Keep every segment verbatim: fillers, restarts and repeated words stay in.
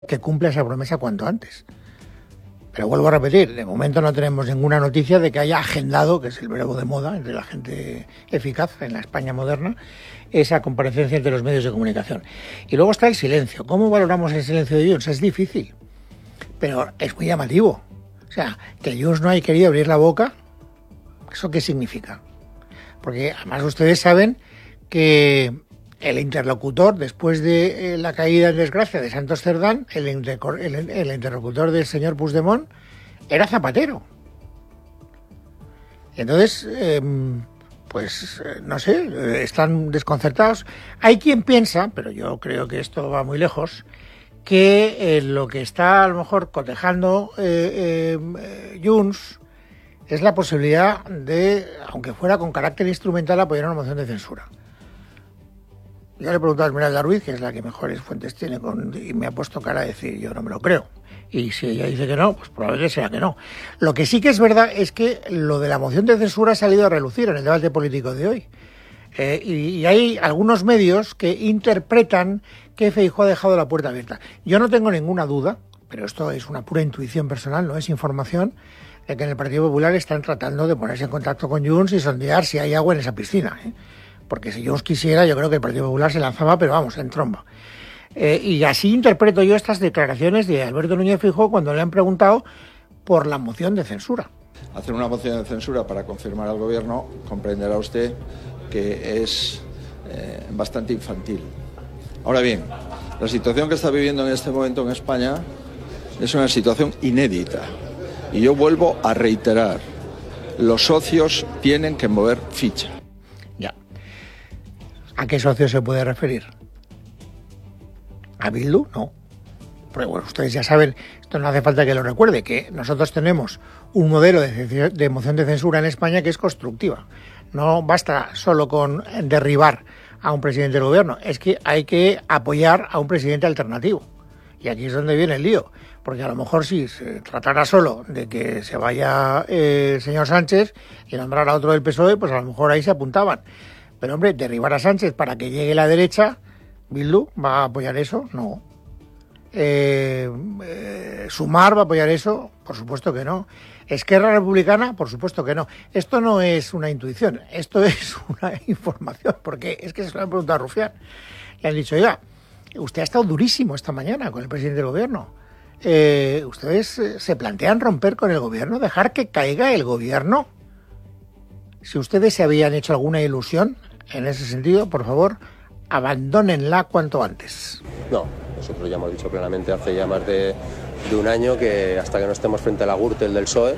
que cumpla esa promesa cuanto antes. Pero vuelvo a repetir, de momento no tenemos ninguna noticia de que haya agendado, que es el verbo de moda entre la gente eficaz en la España moderna, esa comparecencia entre los medios de comunicación. Y luego está el silencio. ¿Cómo valoramos el silencio de Junts? Es difícil, pero es muy llamativo. O sea, que Junts no haya querido abrir la boca, ¿eso qué significa? Porque además ustedes saben que el interlocutor, después de la caída en desgracia de Santos Cerdán, el, intercor- el, el interlocutor del señor Puigdemont era Zapatero. Entonces, eh, pues no sé, están desconcertados. Hay quien piensa, pero yo creo que esto va muy lejos, que eh, lo que está a lo mejor cotejando eh, eh, Junts es la posibilidad de, aunque fuera con carácter instrumental, apoyar una moción de censura. Yo le he preguntado a Esmeralda Ruiz, que es la que mejores fuentes tiene, con, y me ha puesto cara a decir, yo no me lo creo. Y si ella dice que no, pues probablemente sea que no. Lo que sí que es verdad es que lo de la moción de censura ha salido a relucir en el debate político de hoy. Eh, y, y hay algunos medios que interpretan que Feijóo ha dejado la puerta abierta. Yo no tengo ninguna duda, pero esto es una pura intuición personal, no es información, de que en el Partido Popular están tratando de ponerse en contacto con Junts y sondear si hay agua en esa piscina, ¿eh? Porque si Junts quisiera, yo creo que el Partido Popular se lanzaba, pero vamos, en tromba. Eh, y así interpreto yo estas declaraciones de Alberto Núñez Feijóo cuando le han preguntado por la moción de censura. Hacer una moción de censura para confirmar al gobierno, comprenderá usted que es eh, bastante infantil. Ahora bien, la situación que está viviendo en este momento en España es una situación inédita. Y yo vuelvo a reiterar, los socios tienen que mover ficha. Ya. ¿A qué socio se puede referir? ¿A Bildu? No. Pero bueno, ustedes ya saben, esto no hace falta que lo recuerde, que nosotros tenemos un modelo de, de moción de censura en España que es constructiva. No basta solo con derribar a un presidente del gobierno, es que hay que apoyar a un presidente alternativo. Y aquí es donde viene el lío, porque a lo mejor si se tratara solo de que se vaya eh, el señor Sánchez y nombrar a otro del P S O E, pues a lo mejor ahí se apuntaban. Pero hombre, derribar a Sánchez para que llegue la derecha, ¿Bildu va a apoyar eso? No. Eh, eh, ¿Sumar va a apoyar eso? Por supuesto que no. ¿Esquerra Republicana? Por supuesto que no. Esto no es una intuición, esto es una información, porque es que se lo han preguntado a Rufián. Le han dicho, oiga, usted ha estado durísimo esta mañana con el presidente del gobierno. Eh, ¿Ustedes eh, se plantean romper con el gobierno, dejar que caiga el gobierno? Si ustedes se habían hecho alguna ilusión en ese sentido, por favor, abandónenla cuanto antes. No, nosotros ya hemos dicho claramente hace ya más de, de un año que hasta que no estemos frente a la Gürtel del P S O E,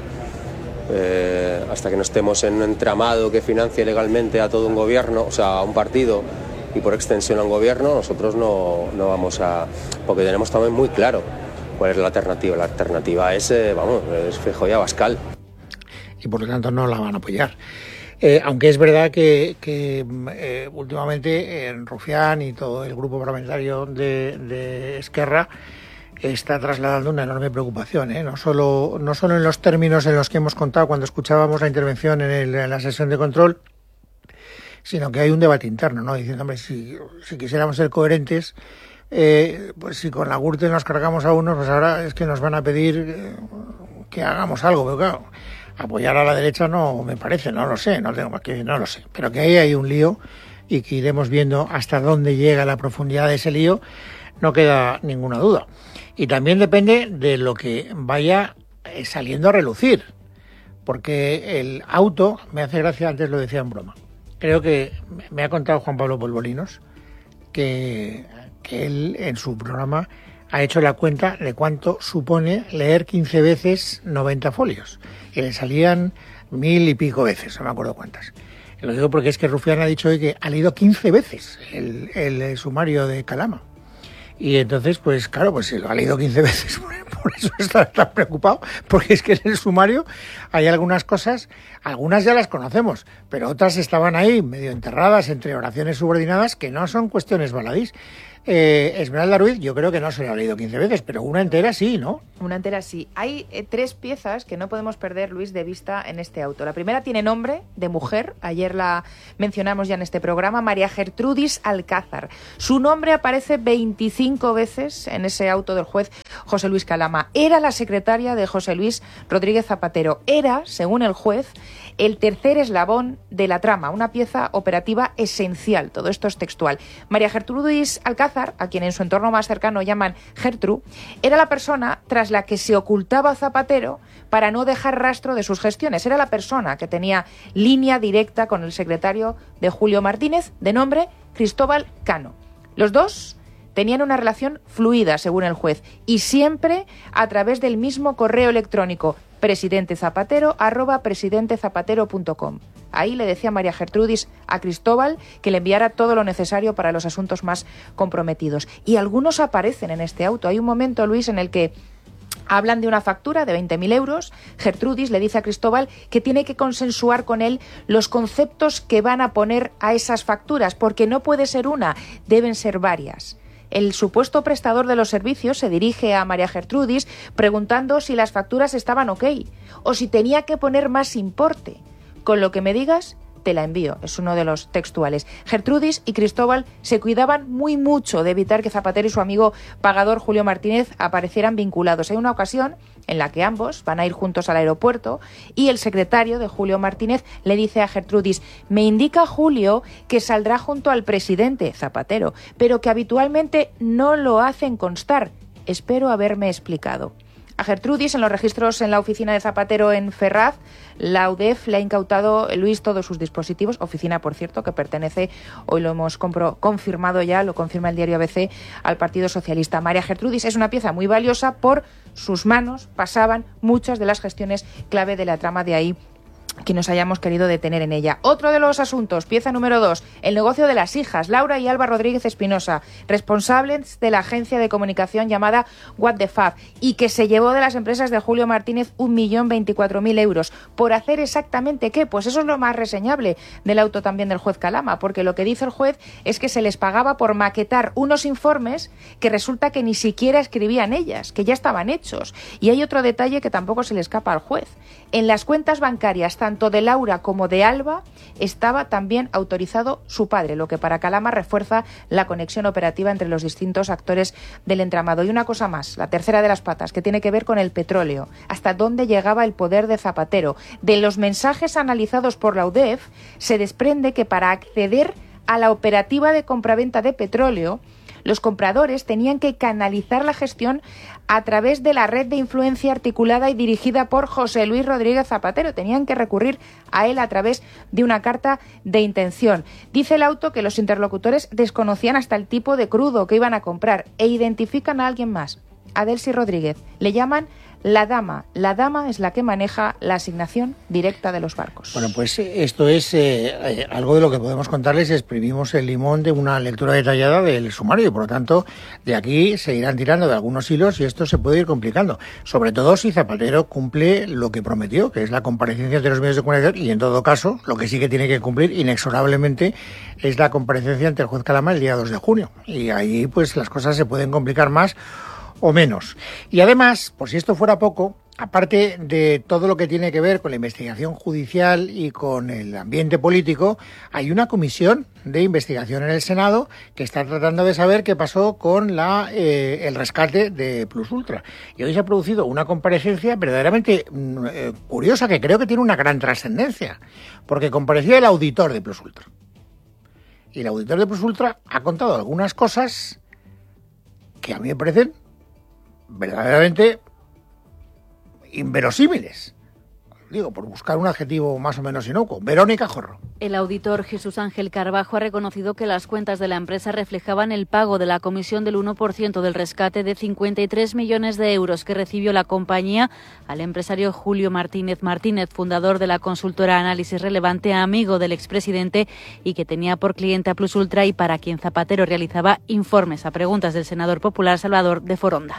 eh, hasta que no estemos en un entramado que financie legalmente a todo un gobierno, o sea, a un partido y por extensión a un gobierno, nosotros no, no vamos a... Porque tenemos también muy claro cuál es la alternativa. La alternativa es, eh, vamos, es Feijóo y Abascal. Y por lo tanto no la van a apoyar. Eh, aunque es verdad que, que eh, últimamente en Rufián y todo el grupo parlamentario de, de Esquerra está trasladando una enorme preocupación, ¿eh? no solo no solo en los términos en los que hemos contado cuando escuchábamos la intervención en, el, en la sesión de control, sino que hay un debate interno, ¿no? Diciendo, hombre, si, si quisiéramos ser coherentes, eh, pues si con la Gürtel nos cargamos a unos, pues ahora es que nos van a pedir eh, que hagamos algo, pero claro, apoyar a la derecha no me parece, no lo sé, no tengo más que decir, no lo sé, pero que ahí hay un lío y que iremos viendo hasta dónde llega la profundidad de ese lío, no queda ninguna duda. Y también depende de lo que vaya saliendo a relucir, porque el auto, me hace gracia, antes lo decía en broma, creo que me ha contado Juan Pablo Polvorinos que, que él en su programa ha hecho la cuenta de cuánto supone leer quince veces noventa folios. Y le salían mil y pico veces, no me acuerdo cuántas. Y lo digo porque es que Rufián ha dicho hoy que ha leído quince veces el, el sumario de Calama. Y entonces, pues claro, pues si lo ha leído quince veces, por eso está tan preocupado, porque es que en el sumario hay algunas cosas, algunas ya las conocemos, pero otras estaban ahí medio enterradas entre oraciones subordinadas que no son cuestiones baladís. Eh, Esmeralda Ruiz, yo creo que no se lo ha leído quince veces, pero una entera sí, ¿no? Una entera sí. Hay eh, tres piezas que no podemos perder, Luis, de vista en este auto. La primera tiene nombre de mujer, ayer la mencionamos ya en este programa, María Gertrudis Alcázar. Su nombre aparece veinticinco veces en ese auto del juez José Luis Calama. Era la secretaria de José Luis Rodríguez Zapatero. Era, según el juez, el tercer eslabón de la trama, una pieza operativa esencial. Todo esto es textual. María Gertrudis Alcázar, a quien en su entorno más cercano llaman Gertru, era la persona tras la que se ocultaba Zapatero para no dejar rastro de sus gestiones. Era la persona que tenía línea directa con el secretario de Julio Martínez, de nombre Cristóbal Cano. Los dos tenían una relación fluida, según el juez, y siempre a través del mismo correo electrónico, presidentezapatero arroba presidentezapatero punto com. Ahí le decía María Gertrudis a Cristóbal que le enviara todo lo necesario para los asuntos más comprometidos. Y algunos aparecen en este auto. Hay un momento, Luis, en el que hablan de una factura de veinte mil euros. Gertrudis le dice a Cristóbal que tiene que consensuar con él los conceptos que van a poner a esas facturas, porque no puede ser una, deben ser varias. El supuesto prestador de los servicios se dirige a María Gertrudis preguntando si las facturas estaban ok o si tenía que poner más importe. Con lo que me digas, te la envío. Es uno de los textuales. Gertrudis y Cristóbal se cuidaban muy mucho de evitar que Zapatero y su amigo pagador Julio Martínez aparecieran vinculados. Hay una ocasión en la que ambos van a ir juntos al aeropuerto y el secretario de Julio Martínez le dice a Gertrudis: me indica Julio que saldrá junto al presidente Zapatero, pero que habitualmente no lo hacen constar. Espero haberme explicado. A Gertrudis, en los registros en la oficina de Zapatero en Ferraz, la U D E F le ha incautado, Luis, todos sus dispositivos, oficina, por cierto, que pertenece, hoy lo hemos compro, confirmado ya, lo confirma el diario A B C, al Partido Socialista. María Gertrudis es una pieza muy valiosa, por sus manos pasaban muchas de las gestiones clave de la trama, de ahí que nos hayamos querido detener en ella. Otro de los asuntos, pieza número dos, el negocio de las hijas, Laura y Alba Rodríguez Espinosa, responsables de la agencia de comunicación llamada What the Fab, y que se llevó de las empresas de Julio Martínez un millón veinticuatro mil euros. ¿Por hacer exactamente qué? Pues eso es lo más reseñable del auto también del juez Calama, porque lo que dice el juez es que se les pagaba por maquetar unos informes que resulta que ni siquiera escribían ellas, que ya estaban hechos. Y hay otro detalle que tampoco se le escapa al juez. En las cuentas bancarias, tanto de Laura como de Alba, estaba también autorizado su padre, lo que para Calama refuerza la conexión operativa entre los distintos actores del entramado. Y una cosa más, la tercera de las patas, que tiene que ver con el petróleo. ¿Hasta dónde llegaba el poder de Zapatero? De los mensajes analizados por la U D E F se desprende que para acceder a la operativa de compraventa de petróleo, los compradores tenían que canalizar la gestión a través de la red de influencia articulada y dirigida por José Luis Rodríguez Zapatero. Tenían que recurrir a él a través de una carta de intención. Dice el auto que los interlocutores desconocían hasta el tipo de crudo que iban a comprar e identifican a alguien más, a Delcy Rodríguez. Le llaman la dama. La dama es la que maneja la asignación directa de los barcos. Bueno, pues esto es eh, eh, algo de lo que podemos contarles. Exprimimos el limón de una lectura detallada del sumario y, por lo tanto, de aquí se irán tirando de algunos hilos y esto se puede ir complicando. Sobre todo si Zapatero cumple lo que prometió, que es la comparecencia ante los medios de comunicación, y en todo caso, lo que sí que tiene que cumplir inexorablemente es la comparecencia ante el juez Calama el día dos de junio. Y ahí, pues, las cosas se pueden complicar más o menos. Y además, por si esto fuera poco, aparte de todo lo que tiene que ver con la investigación judicial y con el ambiente político, hay una comisión de investigación en el Senado que está tratando de saber qué pasó con la eh, el rescate de Plus Ultra. Y hoy se ha producido una comparecencia verdaderamente eh, curiosa, que creo que tiene una gran trascendencia, porque compareció el auditor de Plus Ultra. Y el auditor de Plus Ultra ha contado algunas cosas que a mí me parecen verdaderamente inverosímiles. Digo, por buscar un adjetivo más o menos inocuo. Verónica Jorro. El auditor Jesús Ángel Carbajo ha reconocido que las cuentas de la empresa reflejaban el pago de la comisión del uno por ciento del rescate de cincuenta y tres millones de euros que recibió la compañía al empresario Julio Martínez Martínez, fundador de la consultora Análisis Relevante, amigo del expresidente y que tenía por cliente a Plus Ultra y para quien Zapatero realizaba informes a preguntas del senador popular Salvador de Foronda.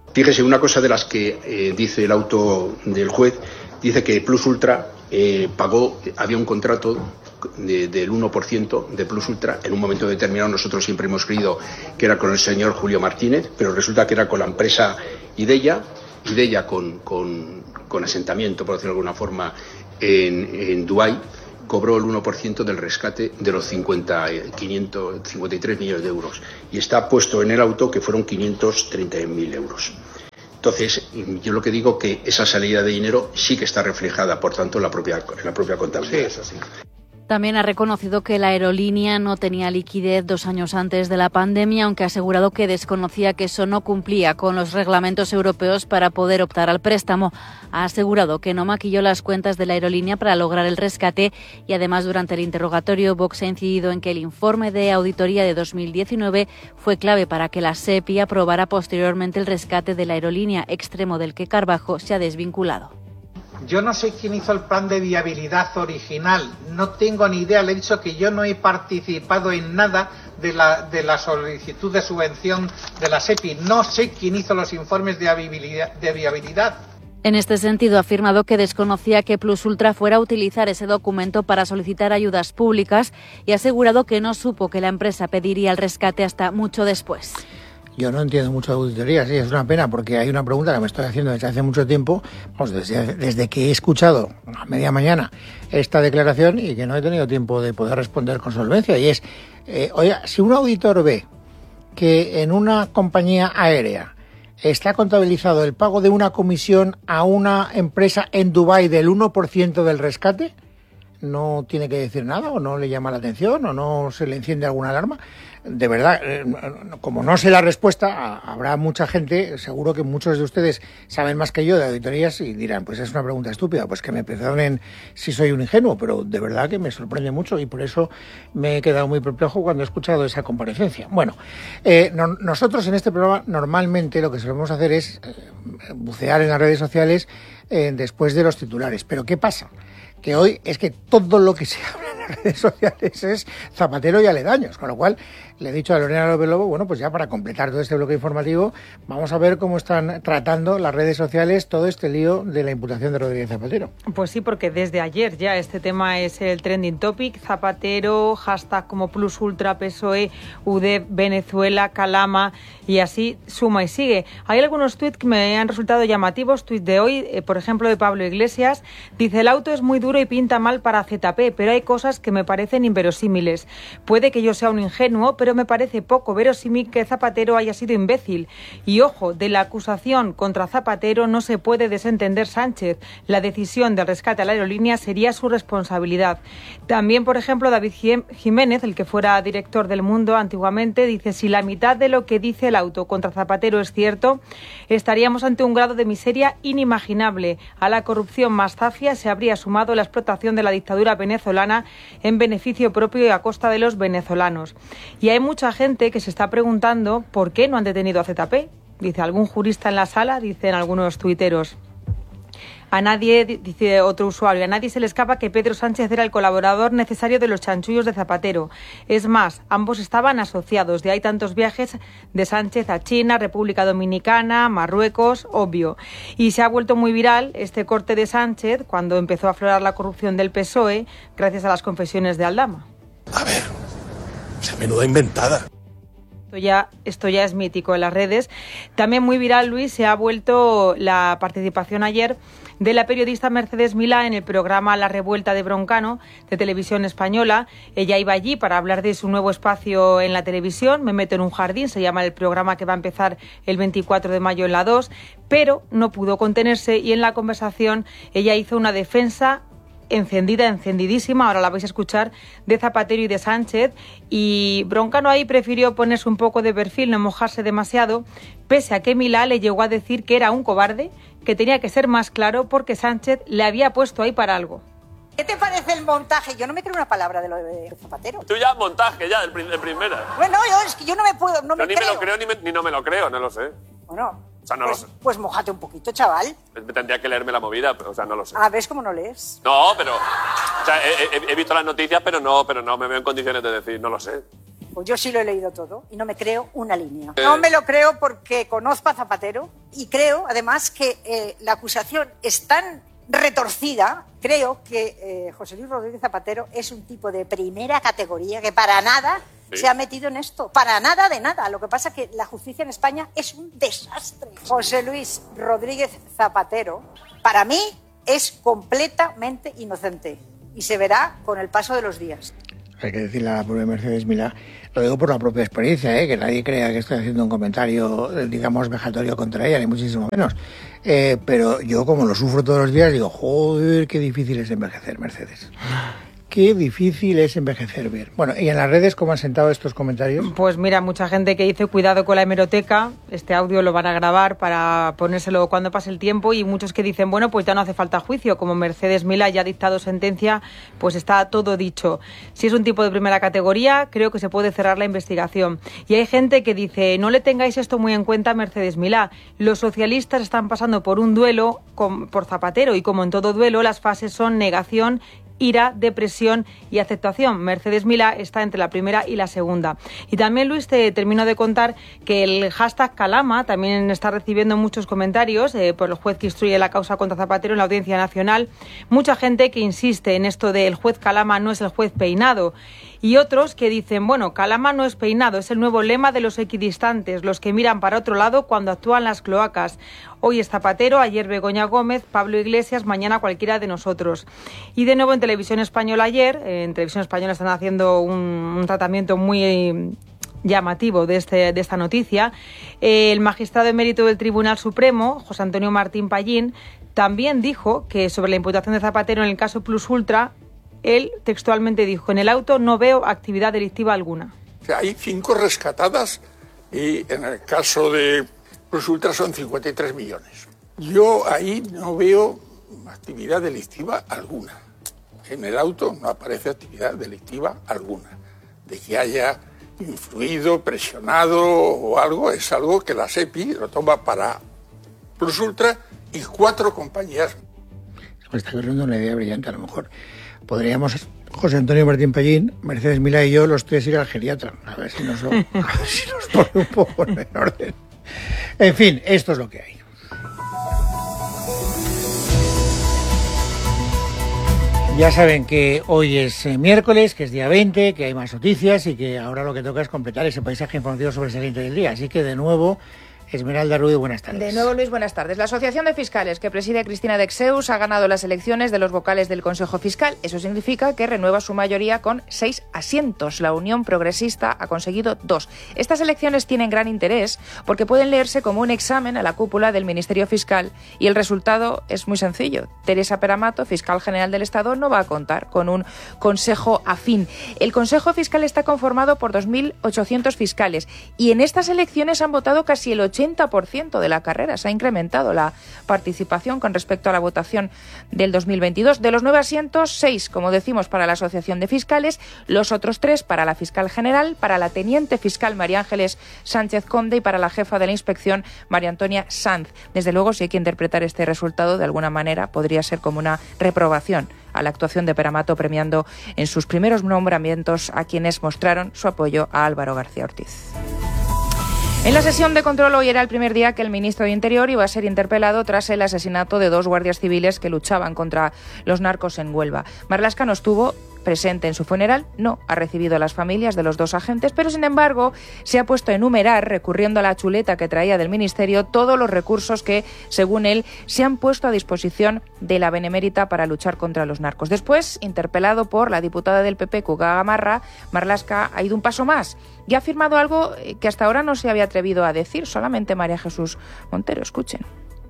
Fíjese, una cosa de las que eh, dice el auto del juez, dice que Plus Ultra eh, pagó, había un contrato de, del uno por ciento de Plus Ultra. En un momento determinado nosotros siempre hemos creído que era con el señor Julio Martínez, pero resulta que era con la empresa Ideia, Ideia con, con, con asentamiento, por decirlo de alguna forma, en, en Dubái, cobró el uno por ciento del rescate de los cincuenta, quinientos cincuenta y tres millones de euros. Y está puesto en el auto que fueron quinientos treinta mil euros. Entonces, yo lo que digo que esa salida de dinero sí que está reflejada, por tanto, en la propia, en la propia contabilidad. Sí, eso sí. También ha reconocido que la aerolínea no tenía liquidez dos años antes de la pandemia, aunque ha asegurado que desconocía que eso no cumplía con los reglamentos europeos para poder optar al préstamo. Ha asegurado que no maquilló las cuentas de la aerolínea para lograr el rescate y además durante el interrogatorio Vox ha incidido en que el informe de auditoría de dos mil diecinueve fue clave para que la SEPI aprobara posteriormente el rescate de la aerolínea, extremo del que Carbajo se ha desvinculado. Yo no sé quién hizo el plan de viabilidad original, no tengo ni idea, le he dicho que yo no he participado en nada de la, de la solicitud de subvención de la SEPI, no sé quién hizo los informes de viabilidad. De viabilidad. En este sentido, ha afirmado que desconocía que Plus Ultra fuera a utilizar ese documento para solicitar ayudas públicas y ha asegurado que no supo que la empresa pediría el rescate hasta mucho después. Yo no entiendo mucho de auditoría, sí, es una pena porque hay una pregunta que me estoy haciendo desde hace mucho tiempo, vamos, desde, desde que he escuchado a media mañana esta declaración y que no he tenido tiempo de poder responder con solvencia, y es, eh, oye, si un auditor ve que en una compañía aérea está contabilizado el pago de una comisión a una empresa en Dubái del uno por ciento del rescate, ¿no tiene que decir nada o no le llama la atención o no se le enciende alguna alarma? De verdad, eh, como no sé la respuesta, habrá mucha gente, seguro que muchos de ustedes saben más que yo de auditorías y dirán, pues es una pregunta estúpida, pues que me perdonen si soy un ingenuo, pero de verdad que me sorprende mucho y por eso me he quedado muy perplejo cuando he escuchado esa comparecencia. Bueno, eh, no, nosotros en este programa normalmente lo que solemos hacer es eh, bucear en las redes sociales eh, después de los titulares, pero ¿qué pasa? Que hoy es que todo lo que se habla en las redes sociales es Zapatero y aledaños, con lo cual le he dicho a Lorena López Lobo, bueno, pues ya para completar todo este bloque informativo, vamos a ver cómo están tratando las redes sociales todo este lío de la imputación de Rodríguez Zapatero. Pues sí, porque desde ayer ya este tema es el trending topic, Zapatero, hashtag como Plus Ultra, P S O E, U D E P, Venezuela, Calama, y así suma y sigue. Hay algunos tuits que me han resultado llamativos, tuit de hoy, eh, por ejemplo, de Pablo Iglesias, dice, el auto es muy duro y pinta mal para Z P, pero hay cosas que me parecen inverosímiles. Puede que yo sea un ingenuo, pero me parece poco verosímil que Zapatero haya sido imbécil. Y ojo, de la acusación contra Zapatero no se puede desentender Sánchez. La decisión del rescate a la aerolínea sería su responsabilidad. También, por ejemplo, David Jiménez, el que fuera director del Mundo antiguamente, dice, si la mitad de lo que dice el auto contra Zapatero es cierto, estaríamos ante un grado de miseria inimaginable. A la corrupción más zafia se habría sumado la explotación de la dictadura venezolana en beneficio propio y a costa de los venezolanos. Y hay mucha gente que se está preguntando por qué no han detenido a Z P. Dice algún jurista en la sala, dicen algunos tuiteros. A nadie, dice otro usuario, a nadie se le escapa que Pedro Sánchez era el colaborador necesario de los chanchullos de Zapatero. Es más, ambos estaban asociados, de ahí tantos viajes de Sánchez a China, República Dominicana, Marruecos, obvio. Y se ha vuelto muy viral este corte de Sánchez cuando empezó a aflorar la corrupción del P S O E gracias a las confesiones de Aldama. A ver, se menuda inventada. Esto ya, esto ya es mítico en las redes. También muy viral, Luis, se ha vuelto la participación ayer de la periodista Mercedes Milá en el programa La Revuelta de Broncano, de Televisión Española. Ella iba allí para hablar de su nuevo espacio en la televisión, Me meto en un jardín, se llama el programa que va a empezar el veinticuatro de mayo en la dos, pero no pudo contenerse y en la conversación ella hizo una defensa encendida, encendidísima, ahora la vais a escuchar, de Zapatero y de Sánchez, y Broncano ahí prefirió ponerse un poco de perfil, no mojarse demasiado, pese a que Milá le llegó a decir que era un cobarde, que tenía que ser más claro porque Sánchez le había puesto ahí para algo. ¿Qué te parece el montaje? Yo no me creo una palabra de lo de Zapatero. Tú ya montaje, ya, de primera. Bueno, yo, es que yo no me puedo, no yo me ni creo. me lo creo ni, me, ni no me lo creo, no lo sé. Bueno, o sea, no pues, lo sé. Pues mójate un poquito, chaval. Tendría que leerme la movida, pero, o sea, no lo sé. Ah, ¿ves cómo no lees? No, pero... O sea, he, he, he visto las noticias, pero no, pero no me veo en condiciones de decir, no lo sé. Pues yo sí lo he leído todo y no me creo una línea. No me lo creo porque conozco a Zapatero y creo, además, que eh, la acusación es tan retorcida. Creo que eh, José Luis Rodríguez Zapatero es un tipo de primera categoría que para nada sí. se ha metido en esto. Para nada de nada. Lo que pasa es que la justicia en España es un desastre. José Luis Rodríguez Zapatero, para mí, es completamente inocente y se verá con el paso de los días. Hay que decirle a la propia Mercedes Milá, lo digo por la propia experiencia, ¿eh? Que nadie crea que estoy haciendo un comentario, digamos, vejatorio contra ella, ni muchísimo menos. Eh, pero yo, como lo sufro todos los días, digo, joder, qué difícil es envejecer, Mercedes. Qué difícil es envejecer bien. Bueno, ¿y en las redes cómo han sentado estos comentarios? Pues mira, mucha gente que dice cuidado con la hemeroteca, este audio lo van a grabar para ponérselo cuando pase el tiempo, y muchos que dicen, bueno, pues ya no hace falta juicio, como Mercedes Milá ya ha dictado sentencia, pues está todo dicho. Si es un tipo de primera categoría, creo que se puede cerrar la investigación. Y hay gente que dice, no le tengáis esto muy en cuenta a Mercedes Milá, los socialistas están pasando por un duelo con, por Zapatero, y como en todo duelo, las fases son negación, ira, depresión y aceptación. Mercedes Milá está entre la primera y la segunda. Y también, Luis, te termino de contar que el hashtag Calama también está recibiendo muchos comentarios eh, por el juez que instruye la causa contra Zapatero en la Audiencia Nacional. Mucha gente que insiste en esto de el juez Calama no es el juez Peinado. Y otros que dicen, bueno, Calama no es Peinado, es el nuevo lema de los equidistantes, los que miran para otro lado cuando actúan las cloacas. Hoy es Zapatero, ayer Begoña Gómez, Pablo Iglesias, mañana cualquiera de nosotros. Y de nuevo en Televisión Española ayer, en Televisión Española están haciendo un, un tratamiento muy llamativo de, este, de esta noticia. El magistrado emérito del Tribunal Supremo, José Antonio Martín Pallín, también dijo que sobre la imputación de Zapatero en el caso Plus Ultra, él textualmente dijo, en el auto no veo actividad delictiva alguna. O sea, hay cinco rescatadas y en el caso de Plus Ultra son cincuenta y tres millones. Yo ahí no veo actividad delictiva alguna. En el auto no aparece actividad delictiva alguna. De que haya influido, presionado o algo, es algo que la SEPI lo toma para Plus Ultra y cuatro compañías. Me está corriendo una idea brillante, a lo mejor. Podríamos, José Antonio Martín Pallín, Mercedes Milá y yo, los tres ir al geriatra. A ver si nos, lo, a ver si nos pone un poco en orden. En fin, esto es lo que hay. Ya saben que hoy es eh, miércoles, que es día veinte, que hay más noticias y que ahora lo que toca es completar ese paisaje informativo sobresaliente del día. Así que, de nuevo, Esmeralda Ruiz, buenas tardes. De nuevo, Luis, buenas tardes. La Asociación de Fiscales que preside Cristina Dexeus ha ganado las elecciones de los vocales del Consejo Fiscal. Eso significa que renueva su mayoría con seis asientos. La Unión Progresista ha conseguido dos. Estas elecciones tienen gran interés porque pueden leerse como un examen a la cúpula del Ministerio Fiscal y el resultado es muy sencillo. Teresa Peramato, fiscal general del Estado, no va a contar con un consejo afín. El Consejo Fiscal está conformado por dos mil ochocientos fiscales y en estas elecciones han votado casi el ochenta por ciento de la carrera. Se ha incrementado la participación con respecto a la votación del dos mil veintidós. De los nueve asientos, seis, como decimos, para la Asociación de Fiscales, los otros tres para la fiscal general, para la teniente fiscal María Ángeles Sánchez Conde y para la jefa de la inspección María Antonia Sanz. Desde luego, si hay que interpretar este resultado de alguna manera, podría ser como una reprobación a la actuación de Peramato, premiando en sus primeros nombramientos a quienes mostraron su apoyo a Álvaro García Ortiz. En la sesión de control hoy era el primer día que el ministro de Interior iba a ser interpelado tras el asesinato de dos guardias civiles que luchaban contra los narcos en Huelva. Marlaska no estuvo presente en su funeral, no ha recibido a las familias de los dos agentes, pero sin embargo se ha puesto a enumerar, recurriendo a la chuleta que traía del Ministerio, todos los recursos que, según él, se han puesto a disposición de la Benemérita para luchar contra los narcos. Después, interpelado por la diputada del P P, Cuca Gamarra, Marlaska ha ido un paso más y ha afirmado algo que hasta ahora no se había atrevido a decir solamente María Jesús Montero. Escuchen.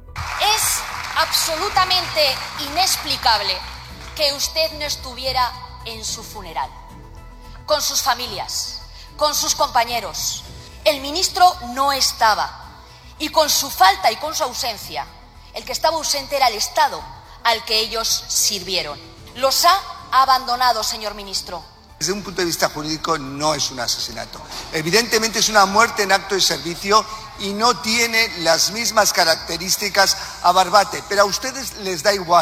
Es absolutamente inexplicable que usted no estuviera en su funeral, con sus familias, con sus compañeros. El ministro no estaba y con su falta y con su ausencia, el que estaba ausente era el Estado al que ellos sirvieron. Los ha abandonado, señor ministro. Desde un punto de vista jurídico no es un asesinato. Evidentemente es una muerte en acto de servicio y no tiene las mismas características a Barbate, pero a ustedes les da igual,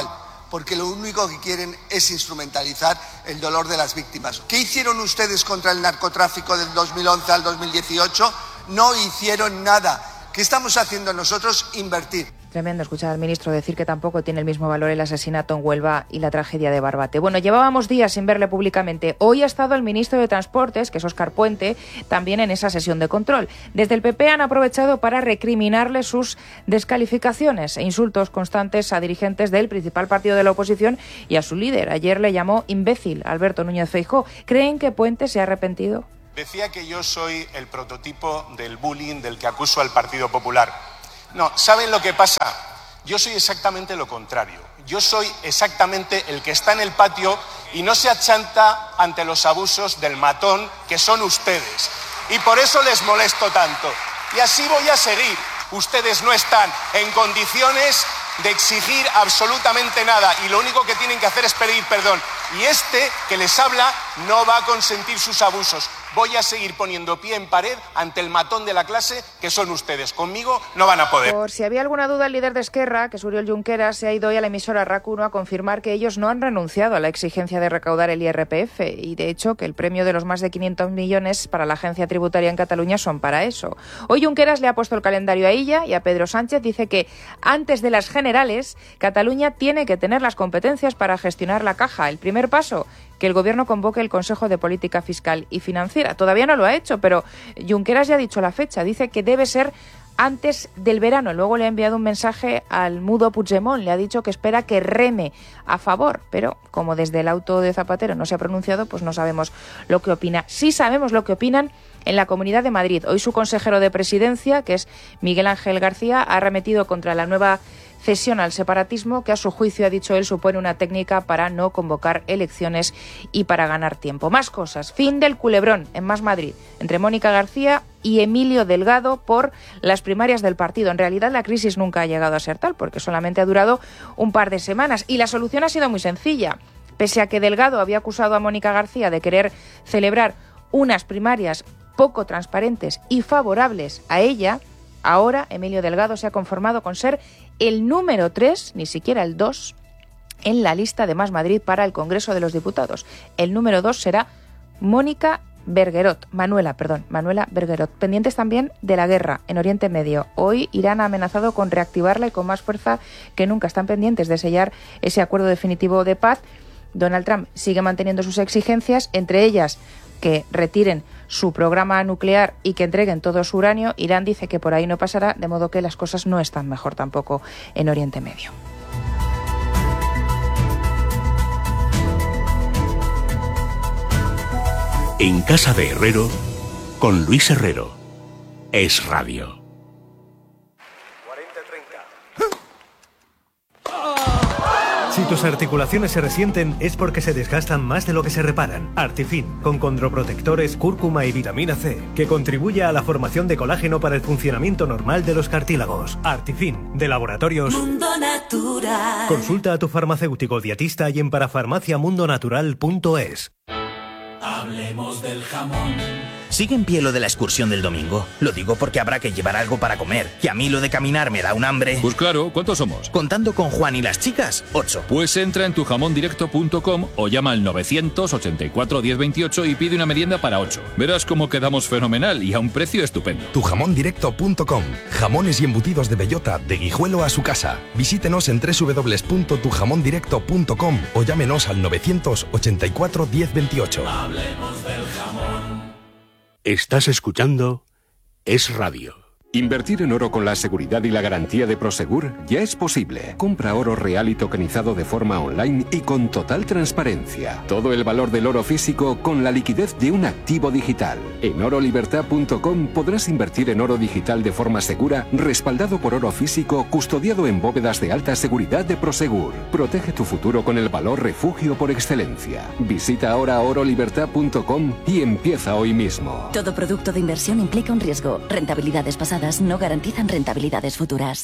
porque lo único que quieren es instrumentalizar el dolor de las víctimas. ¿Qué hicieron ustedes contra el narcotráfico del dos mil once al dos mil dieciocho? No hicieron nada. ¿Qué estamos haciendo nosotros? Invertir. Tremendo escuchar al ministro decir que tampoco tiene el mismo valor el asesinato en Huelva y la tragedia de Barbate. Bueno, llevábamos días sin verle públicamente. Hoy ha estado el ministro de Transportes, que es Óscar Puente, también en esa sesión de control. Desde el P P han aprovechado para recriminarle sus descalificaciones e insultos constantes a dirigentes del principal partido de la oposición y a su líder. Ayer le llamó imbécil Alberto Núñez Feijóo. ¿Creen que Puente se ha arrepentido? Decía que yo soy el prototipo del bullying del que acuso al Partido Popular. No, ¿saben lo que pasa? Yo soy exactamente lo contrario. Yo soy exactamente el que está en el patio y no se achanta ante los abusos del matón que son ustedes. Y por eso les molesto tanto. Y así voy a seguir. Ustedes no están en condiciones de exigir absolutamente nada y lo único que tienen que hacer es pedir perdón. Y este que les habla no va a consentir sus abusos. Voy a seguir poniendo pie en pared ante el matón de la clase que son ustedes. Conmigo no van a poder. Por si había alguna duda, el líder de Esquerra, que es Oriol Junqueras, se ha ido hoy a la emisora R A C uno a confirmar que ellos no han renunciado a la exigencia de recaudar el I R P F y, de hecho, que el premio de los más de quinientos millones para la agencia tributaria en Cataluña son para eso. Hoy Junqueras le ha puesto el calendario a ella y a Pedro Sánchez. Dice que antes de las generales, Cataluña tiene que tener las competencias para gestionar la caja. El primer paso, que el Gobierno convoque el Consejo de Política Fiscal y Financiera. Todavía no lo ha hecho, pero Junqueras ya ha dicho la fecha. Dice que debe ser antes del verano. Luego le ha enviado un mensaje al mudo Puigdemont. Le ha dicho que espera que reme a favor, pero como desde el auto de Zapatero no se ha pronunciado, pues no sabemos lo que opina. Sí sabemos lo que opinan en la Comunidad de Madrid. Hoy su consejero de Presidencia, que es Miguel Ángel García, ha arremetido contra la nueva cesión al separatismo, que a su juicio, ha dicho él, supone una técnica para no convocar elecciones y para ganar tiempo. Más cosas. Fin del culebrón en Más Madrid entre Mónica García y Emilio Delgado por las primarias del partido. En realidad la crisis nunca ha llegado a ser tal, porque solamente ha durado un par de semanas y la solución ha sido muy sencilla. Pese a que Delgado había acusado a Mónica García de querer celebrar unas primarias poco transparentes y favorables a ella, ahora Emilio Delgado se ha conformado con ser el número tres, ni siquiera el dos, en la lista de Más Madrid para el Congreso de los Diputados. El número dos será Mónica Bergerot, Manuela, perdón, Manuela Bergerot. Pendientes también de la guerra en Oriente Medio. Hoy Irán ha amenazado con reactivarla y con más fuerza que nunca. Están pendientes de sellar ese acuerdo definitivo de paz. Donald Trump sigue manteniendo sus exigencias, entre ellas que retiren su programa nuclear y que entreguen todo su uranio. Irán dice que por ahí no pasará, de modo que las cosas no están mejor tampoco en Oriente Medio. En casa de Herrero, con Luis Herrero. Es Radio. Si tus articulaciones se resienten es porque se desgastan más de lo que se reparan. Artifin, con condroprotectores, cúrcuma y vitamina C, que contribuye a la formación de colágeno para el funcionamiento normal de los cartílagos. Artifin, de Laboratorios Mundo Natural. Consulta a tu farmacéutico dietista y en parafarmaciamundonatural punto es. Hablemos del jamón. ¿Sigue en pie lo de la excursión del domingo? Lo digo porque habrá que llevar algo para comer. Que a mí lo de caminar me da un hambre. Pues claro, ¿cuántos somos? Contando con Juan y las chicas, ocho. Pues entra en tu jamón directo punto com o llama al novecientos ochenta y cuatro diez veintiocho y pide una merienda para ocho. Verás cómo quedamos fenomenal y a un precio estupendo. tu jamón directo punto com. Jamones y embutidos de bellota, de Guijuelo a su casa. Visítenos en doble u doble u doble u punto tu jamón directo punto com o llámenos al novecientos ochenta y cuatro diez veintiocho. Hablemos del jamón. Estás escuchando Es Radio. Invertir en oro con la seguridad y la garantía de Prosegur ya es posible. Compra oro real y tokenizado de forma online y con total transparencia. Todo el valor del oro físico con la liquidez de un activo digital. En oro libertad punto com podrás invertir en oro digital de forma segura, respaldado por oro físico, custodiado en bóvedas de alta seguridad de Prosegur. Protege tu futuro con el valor refugio por excelencia. Visita ahora oro libertad punto com y empieza hoy mismo. Todo producto de inversión implica un riesgo. Rentabilidades pasadas no garantizan rentabilidades futuras.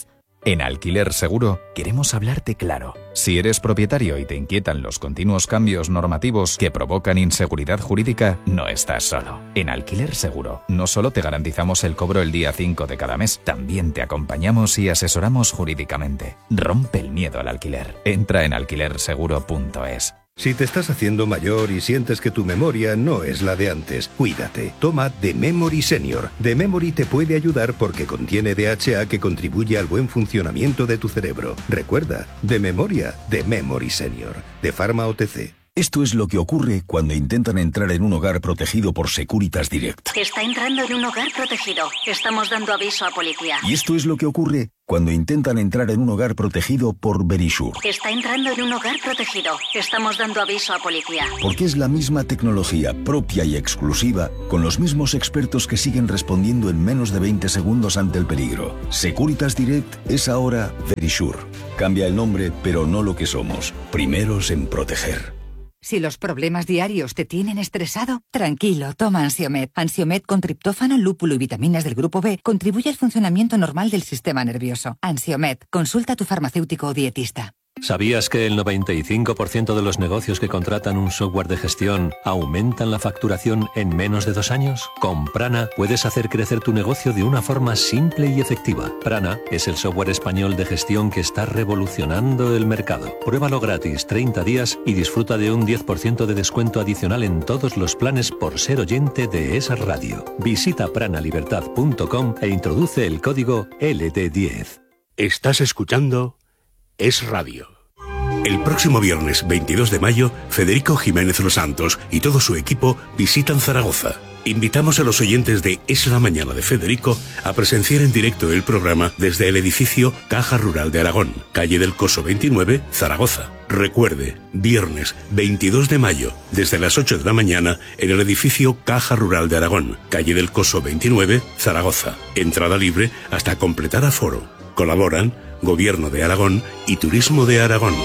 En Alquiler Seguro queremos hablarte claro. Si eres propietario y te inquietan los continuos cambios normativos que provocan inseguridad jurídica, no estás solo. En Alquiler Seguro no solo te garantizamos el cobro el día cinco de cada mes, también te acompañamos y asesoramos jurídicamente. Rompe el miedo al alquiler. Entra en alquiler seguro punto es. Si te estás haciendo mayor y sientes que tu memoria no es la de antes, cuídate. Toma The Memory Senior. The Memory te puede ayudar porque contiene D H A que contribuye al buen funcionamiento de tu cerebro. Recuerda, de memoria, The Memory Senior. De Pharma O T C. Esto es lo que ocurre cuando intentan entrar en un hogar protegido por Securitas Direct. Está entrando en un hogar protegido. Estamos dando aviso a policía. Y esto es lo que ocurre cuando intentan entrar en un hogar protegido por Verisure. Está entrando en un hogar protegido. Estamos dando aviso a policía. Porque es la misma tecnología propia y exclusiva, con los mismos expertos que siguen respondiendo en menos de veinte segundos ante el peligro. Securitas Direct es ahora Verisure. Cambia el nombre, pero no lo que somos. Primeros en proteger. Si los problemas diarios te tienen estresado, tranquilo, toma Ansiomed. Ansiomed con triptófano, lúpulo y vitaminas del grupo B contribuye al funcionamiento normal del sistema nervioso. Ansiomed, consulta a tu farmacéutico o dietista. ¿Sabías que el noventa y cinco por ciento de los negocios que contratan un software de gestión aumentan la facturación en menos de dos años? Con Prana puedes hacer crecer tu negocio de una forma simple y efectiva. Prana es el software español de gestión que está revolucionando el mercado. Pruébalo gratis treinta días y disfruta de un diez por ciento de descuento adicional en todos los planes por ser oyente de Es Radio. Visita prana libertad punto com e introduce el código L D diez. Estás escuchando Es Radio. El próximo viernes veintidós de mayo, Federico Jiménez Los Santos y todo su equipo visitan Zaragoza. Invitamos a los oyentes de Es la Mañana de Federico a presenciar en directo el programa desde el edificio Caja Rural de Aragón, calle del Coso veintinueve, Zaragoza. Recuerde, viernes veintidós de mayo, desde las ocho de la mañana, en el edificio Caja Rural de Aragón, calle del Coso veintinueve, Zaragoza. Entrada libre hasta completar aforo. Colaboran Gobierno de Aragón y Turismo de Aragón.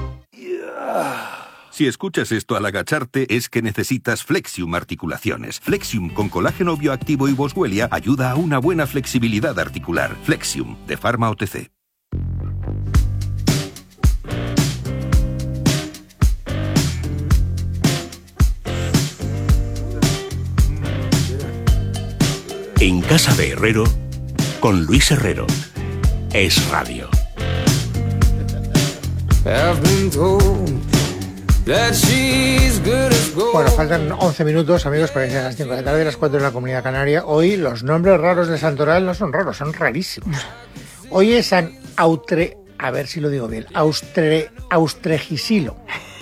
Si escuchas esto al agacharte es que necesitas Flexium Articulaciones. Flexium con colágeno bioactivo y boswellia ayuda a una buena flexibilidad articular. Flexium, de Pharma O T C. En Casa de Herrero, con Luis Herrero. Es Radio. Bueno, faltan once minutos, amigos, para que sean las cinco de la tarde, las cuatro de la Comunidad Canaria. Hoy los nombres raros de Santoral no son raros, son rarísimos. Hoy es San Autre... A ver si lo digo bien. Austre, Austregisilo.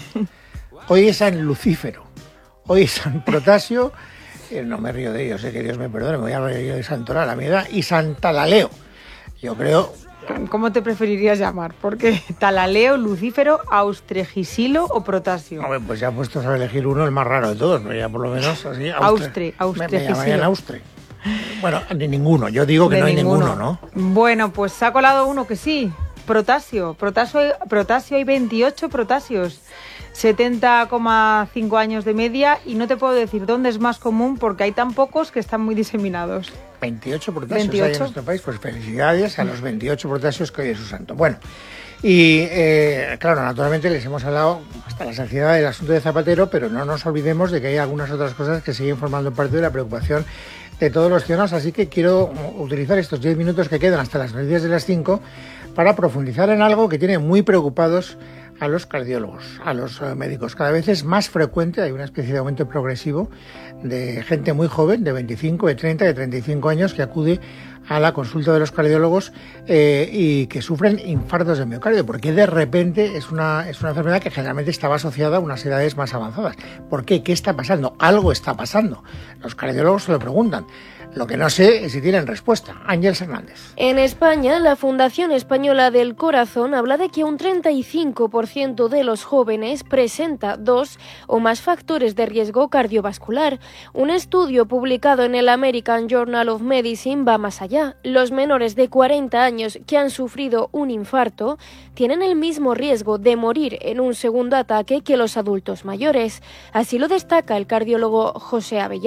Hoy es San Lucífero. Hoy es San Protasio. Eh, no me río de ellos, sé que Dios me perdone, me voy a reír de Santoral a mi edad. Y San Talaleo. Yo creo... ¿Cómo te preferirías llamar? Porque Talaleo, Lucífero, Austregisilo o Protasio. Hombre, pues ya puestos a elegir uno, el más raro de todos, pero ya por lo menos así. Austre, Austregisilo. Me, me llamarían Austre. Bueno, ni ninguno, yo digo que de no hay ninguno. ninguno, ¿no? Bueno, pues se ha colado uno que sí, Protasio. Protasio, Protasio hay veintiocho protasios. setenta coma cinco años de media y no te puedo decir dónde es más común porque hay tan pocos que están muy diseminados. veintiocho protasios hay en nuestro país, pues felicidades a los veintiocho protasios que hoy es su santo. Bueno, y eh, claro, naturalmente les hemos hablado hasta la saciedad del asunto de Zapatero, pero no nos olvidemos de que hay algunas otras cosas que siguen formando parte de la preocupación de todos los ciudadanos, así que quiero utilizar estos diez minutos que quedan hasta las noticias de las cinco para profundizar en algo que tiene muy preocupados a los cardiólogos, a los médicos. Cada vez es más frecuente, hay una especie de aumento progresivo de gente muy joven, de veinticinco, de treinta, de treinta y cinco años, que acude a la consulta de los cardiólogos eh, y que sufren infartos de miocardio, porque de repente es una, es una enfermedad que generalmente estaba asociada a unas edades más avanzadas. ¿Por qué? ¿Qué está pasando? Algo está pasando. Los cardiólogos se lo preguntan. Lo que no sé es si tienen respuesta. Ángeles Hernández. En España, la Fundación Española del Corazón habla de que un treinta y cinco por ciento de los jóvenes presenta dos o más factores de riesgo cardiovascular. Un estudio publicado en el American Journal of Medicine va más allá. Los menores de cuarenta años que han sufrido un infarto tienen el mismo riesgo de morir en un segundo ataque que los adultos mayores. Así lo destaca el cardiólogo José Avellán.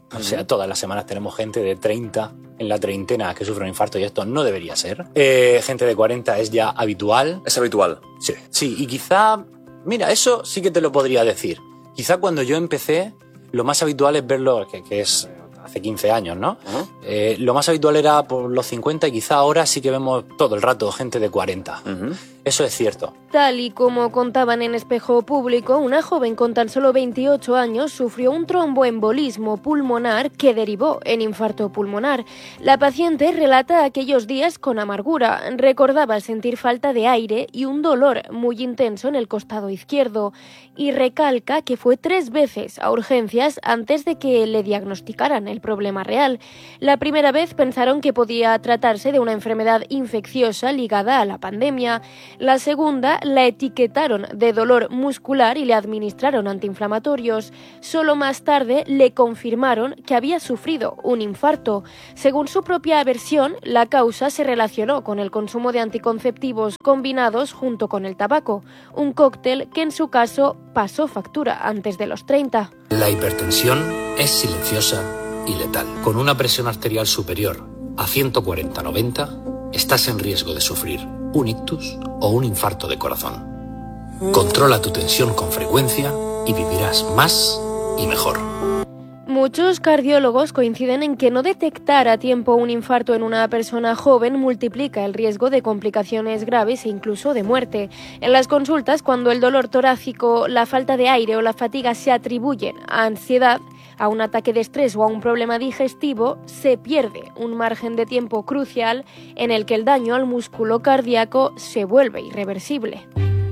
O sea, todas las semanas tenemos gente de treinta, en la treintena, que sufre un infarto y esto no debería ser. Eh, gente de cuarenta es ya habitual. ¿Es habitual? Sí. Sí, y quizá, mira, eso sí que te lo podría decir. Quizá cuando yo empecé, lo más habitual es verlo, que, que es hace quince años, ¿no? Uh-huh. Eh, lo más habitual era por los cincuenta y quizá ahora sí que vemos todo el rato gente de cuarenta. Uh-huh. Eso es cierto. Tal y como contaban en Espejo Público, una joven con tan solo veintiocho años sufrió un tromboembolismo pulmonar que derivó en infarto pulmonar. La paciente relata aquellos días con amargura. Recordaba sentir falta de aire y un dolor muy intenso en el costado izquierdo. Y recalca que fue tres veces a urgencias antes de que le diagnosticaran el problema real. La primera vez pensaron que podía tratarse de una enfermedad infecciosa ligada a la pandemia. La segunda la etiquetaron de dolor muscular y le administraron antiinflamatorios. Solo más tarde le confirmaron que había sufrido un infarto. Según su propia versión, la causa se relacionó con el consumo de anticonceptivos combinados junto con el tabaco, un cóctel que en su caso pasó factura antes de los treinta. La hipertensión es silenciosa y letal. Con una presión arterial superior a ciento cuarenta sobre noventa, estás en riesgo de sufrir un ictus o un infarto de corazón. Controla tu tensión con frecuencia y vivirás más y mejor. Muchos cardiólogos coinciden en que no detectar a tiempo un infarto en una persona joven multiplica el riesgo de complicaciones graves e incluso de muerte. En las consultas, cuando el dolor torácico, la falta de aire o la fatiga se atribuyen a ansiedad, a un ataque de estrés o a un problema digestivo, se pierde un margen de tiempo crucial en el que el daño al músculo cardíaco se vuelve irreversible.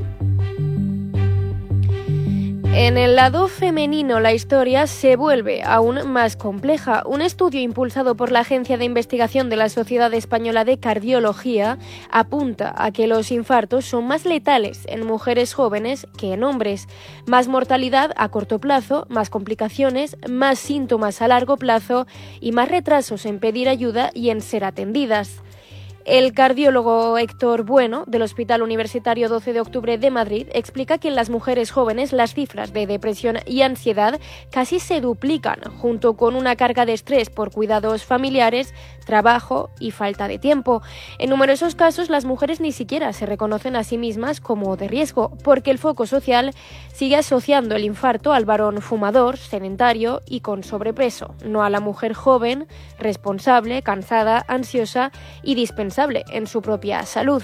En el lado femenino, la historia se vuelve aún más compleja. Un estudio impulsado por la Agencia de Investigación de la Sociedad Española de Cardiología apunta a que los infartos son más letales en mujeres jóvenes que en hombres. Más mortalidad a corto plazo, más complicaciones, más síntomas a largo plazo y más retrasos en pedir ayuda y en ser atendidas. El cardiólogo Héctor Bueno, del Hospital Universitario doce de octubre de Madrid, explica que en las mujeres jóvenes las cifras de depresión y ansiedad casi se duplican, junto con una carga de estrés por cuidados familiares, trabajo y falta de tiempo. En numerosos casos, las mujeres ni siquiera se reconocen a sí mismas como de riesgo, porque el foco social sigue asociando el infarto al varón fumador, sedentario y con sobrepeso, no a la mujer joven, responsable, cansada, ansiosa y dispensable en su propia salud.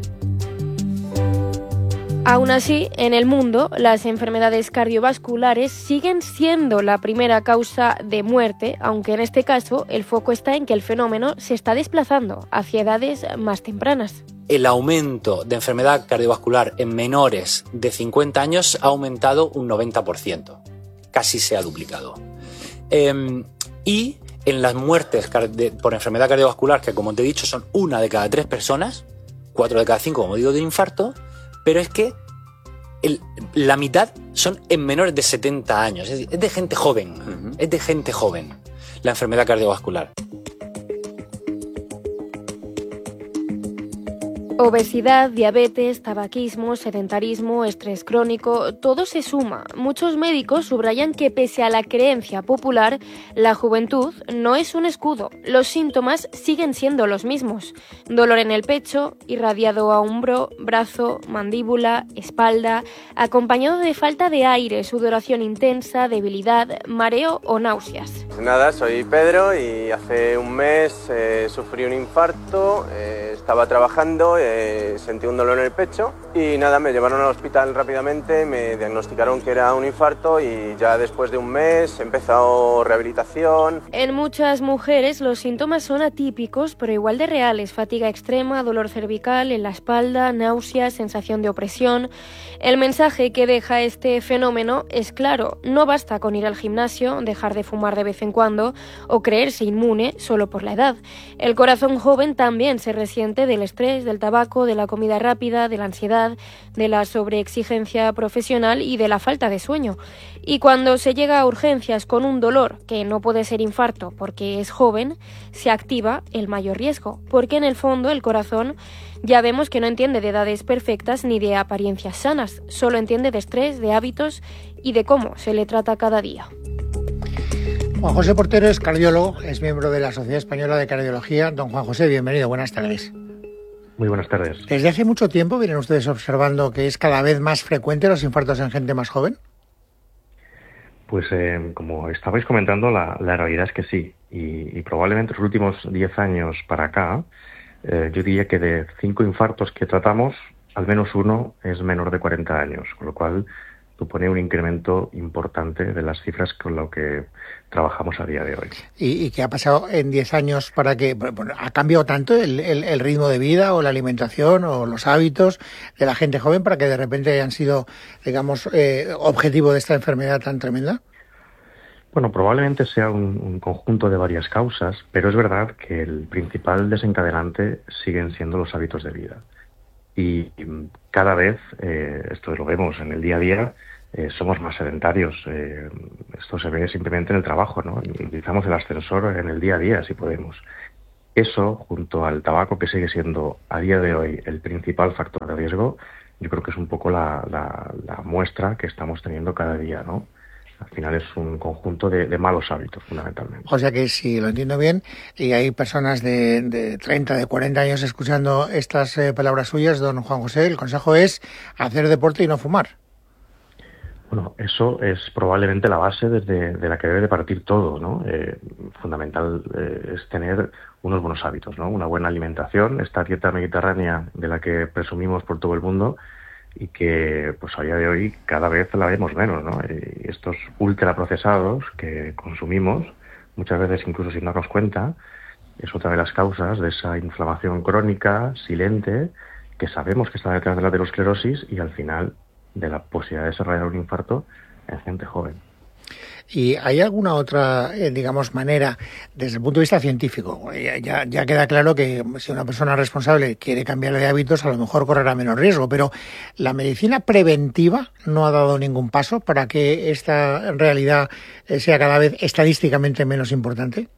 Aún así, en el mundo, las enfermedades cardiovasculares siguen siendo la primera causa de muerte, aunque en este caso el foco está en que el fenómeno se está desplazando hacia edades más tempranas. El aumento de enfermedad cardiovascular en menores de cincuenta años ha aumentado un noventa por ciento. Casi se ha duplicado. Eh, y en las muertes por enfermedad cardiovascular, que como te he dicho son una de cada tres personas, cuatro de cada cinco, como digo, de infarto, pero es que el, la mitad son en menores de setenta años, es decir, es de gente joven, uh-huh. es de gente joven la enfermedad cardiovascular. Obesidad, diabetes, tabaquismo, sedentarismo, estrés crónico, todo se suma. Muchos médicos subrayan que pese a la creencia popular, la juventud no es un escudo. Los síntomas siguen siendo los mismos. Dolor en el pecho, irradiado a hombro, brazo, mandíbula, espalda, acompañado de falta de aire, sudoración intensa, debilidad, mareo o náuseas. Nada, soy Pedro y hace un mes eh, sufrí un infarto, eh, estaba trabajando, eh, sentí un dolor en el pecho y nada, me llevaron al hospital rápidamente, me diagnosticaron que era un infarto y ya después de un mes he empezado rehabilitación. En muchas mujeres los síntomas son atípicos pero igual de reales: fatiga extrema, dolor cervical en la espalda, náuseas, sensación de opresión. El mensaje que deja este fenómeno es claro: no basta con ir al gimnasio, dejar de fumar de vez en cuando o creerse inmune solo por la edad. El corazón joven también se resiente del estrés, del tabaco, de la comida rápida, de la ansiedad, de la sobreexigencia profesional y de la falta de sueño. Y cuando se llega a urgencias con un dolor que no puede ser infarto porque es joven, se activa el mayor riesgo, porque en el fondo el corazón ya vemos que no entiende de edades perfectas ni de apariencias sanas, solo entiende de estrés, de hábitos y de cómo se le trata cada día. Juan José Portero es cardiólogo, es miembro de la Sociedad Española de Cardiología. Don Juan José, bienvenido, buenas tardes. Muy buenas tardes. ¿Desde hace mucho tiempo vienen ustedes observando que es cada vez más frecuente los infartos en gente más joven? Pues eh, como estabais comentando, la, la realidad es que sí. Y, y probablemente los últimos diez años para acá, eh, yo diría que de cinco infartos que tratamos, al menos uno es menor de cuarenta años, con lo cual supone un incremento importante de las cifras con lo que trabajamos a día de hoy. ¿Y, y qué ha pasado en diez años para que bueno, ha cambiado tanto el, el, el ritmo de vida o la alimentación o los hábitos de la gente joven para que de repente hayan sido, digamos, eh, objetivo de esta enfermedad tan tremenda? Bueno, probablemente sea un, un conjunto de varias causas, pero es verdad que el principal desencadenante siguen siendo los hábitos de vida. Y cada vez, eh, esto lo vemos en el día a día, eh, somos más sedentarios. Eh, esto se ve simplemente en el trabajo, ¿no? Utilizamos el ascensor en el día a día, si podemos. Eso, junto al tabaco, que sigue siendo a día de hoy el principal factor de riesgo, yo creo que es un poco la, la, la muestra que estamos teniendo cada día, ¿no? Al final es un conjunto de, de malos hábitos, fundamentalmente. O sea que, si lo entiendo bien, y hay personas de, de treinta, de cuarenta años escuchando estas eh, palabras suyas, don Juan José, el consejo es hacer deporte y no fumar. Bueno, eso es probablemente la base desde de la que debe de partir todo, ¿no? Eh, fundamental eh, es tener unos buenos hábitos, ¿no? Una buena alimentación, esta dieta mediterránea de la que presumimos por todo el mundo, y que pues a día de hoy cada vez la vemos menos, ¿no? Y estos ultraprocesados que consumimos, muchas veces incluso sin darnos cuenta, es otra de las causas de esa inflamación crónica, silente, que sabemos que está detrás de la aterosclerosis y al final de la posibilidad de desarrollar un infarto en gente joven. ¿Y hay alguna otra, eh, digamos, manera, desde el punto de vista científico? Ya, ya queda claro que si una persona responsable quiere cambiar de hábitos, a lo mejor correrá menos riesgo, pero ¿la medicina preventiva no ha dado ningún paso para que esta realidad sea cada vez estadísticamente menos importante?